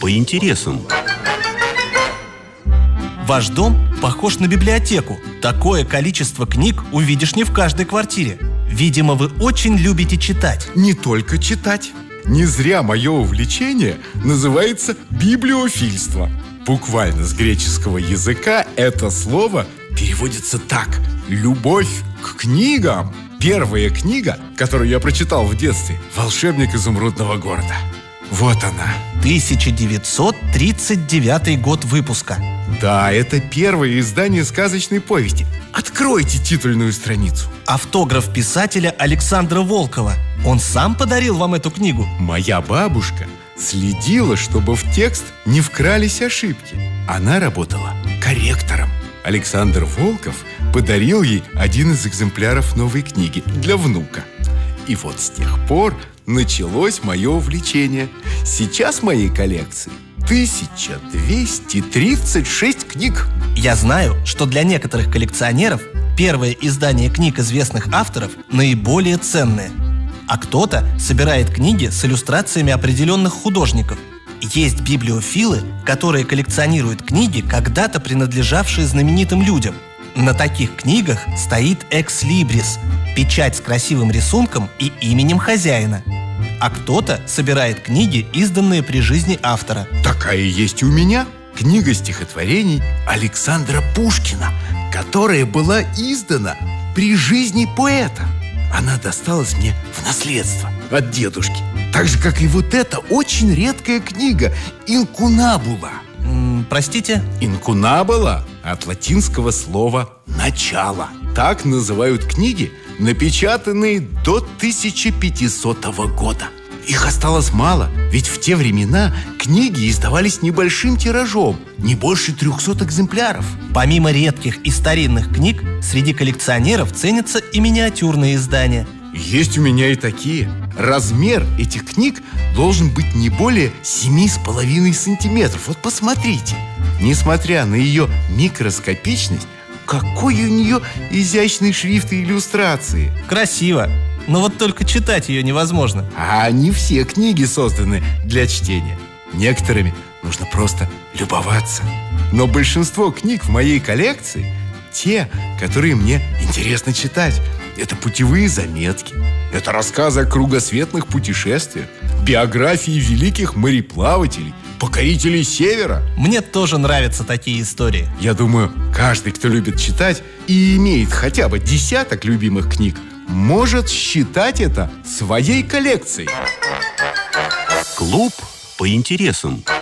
по интересам. Ваш дом похож на библиотеку. Такое количество книг увидишь не в каждой квартире. Видимо, вы очень любите читать. Не только читать. Не зря мое увлечение называется библиофильство. Буквально с греческого языка это слово переводится так: любовь к книгам. Первая книга, которую я прочитал в детстве, «Волшебник изумрудного города». Вот она. 1939 год выпуска. Да, это первое издание сказочной повести. Откройте титульную страницу. Автограф писателя Александра Волкова. Он сам подарил вам эту книгу? Моя бабушка следила, чтобы в текст не вкрались ошибки. Она работала корректором. Александр Волков подарил ей один из экземпляров новой книги для внука. И вот с тех пор началось мое увлечение. Сейчас в моей коллекции 1236 книг. Я знаю, что для некоторых коллекционеров первое издание книг известных авторов наиболее ценное. А кто-то собирает книги с иллюстрациями определенных художников. Есть библиофилы, которые коллекционируют книги, когда-то принадлежавшие знаменитым людям. На таких книгах стоит экслибрис – печать с красивым рисунком и именем хозяина. А кто-то собирает книги, изданные при жизни автора. Такая есть и у меня. Книга стихотворений Александра Пушкина, которая была издана при жизни поэта. Она досталась мне в наследство от дедушки. Так же, как и вот эта очень редкая книга «Инкунабула». Простите? «Инкунабула» от латинского слова «начало». Так называют книги, напечатанные до 1500 года. Их осталось мало, ведь в те времена книги издавались небольшим тиражом, не больше 300 экземпляров. Помимо редких и старинных книг, среди коллекционеров ценятся и миниатюрные издания. Есть у меня и такие. Размер этих книг должен быть не более 7,5 сантиметров. Вот посмотрите. Несмотря на ее микроскопичность, какой у нее изящный шрифт и иллюстрации. Красиво, но вот только читать ее невозможно. А не все книги созданы для чтения. Некоторыми нужно просто любоваться. Но большинство книг в моей коллекции те, которые мне интересно читать. Это путевые заметки, это рассказы о кругосветных путешествиях, биографии великих мореплавателей, покорителей Севера. Мне тоже нравятся такие истории. Я думаю, каждый, кто любит читать и имеет хотя бы десяток любимых книг, может считать это своей коллекцией. Клуб по интересам.